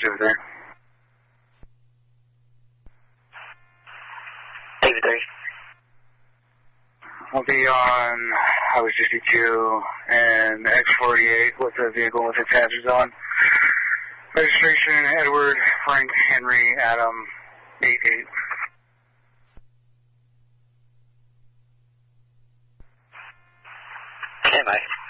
over there. David 3. I'll be on Highway 62 and X48 with the vehicle with its hazards on. Registration, Edward, Frank, Henry, Adam, 88. Okay, bye.